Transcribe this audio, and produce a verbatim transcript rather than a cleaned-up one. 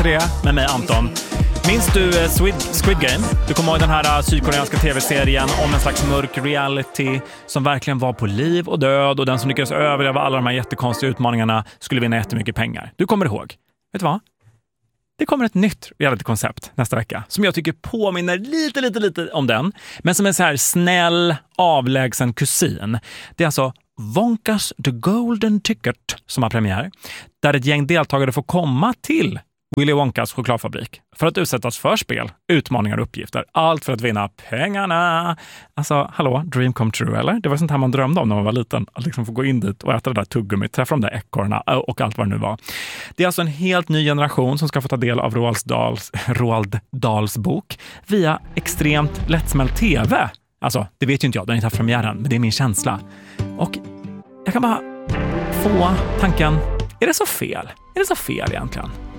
för det med mig Anton. Minns du Squid, Squid Game? Du kommer ihåg den här sydkoreanska tv-serien om en slags mörk reality som verkligen var på liv och död, och den som lyckades överleva alla de här jättekonstiga utmaningarna skulle vinna jättemycket pengar. Du kommer ihåg. Vet du vad? Det kommer ett nytt reality-koncept nästa vecka som jag tycker påminner lite, lite, lite om den, men som en så här snäll, avlägsen kusin. Det är alltså Wonkas The Golden Ticket som har premiär, där ett gäng deltagare får komma till Willy Wonkas chokladfabrik för att utsättas för spel, utmaningar och uppgifter. Allt för att vinna pengarna. Alltså, hallå, dream come true, eller? Det var sånt här man drömde om när man var liten. Att liksom få gå in dit och äta det där tuggummit, träffa de där ekorrarna och allt vad det nu var. Det är alltså en helt ny generation som ska få ta del av Roald Dahls, Roald Dahls bok via extremt lättsmält tv. Alltså, det vet ju inte jag, den har inte haft premiären, men det är min känsla. Och jag kan bara få tanken, är det så fel? Är det så fel egentligen?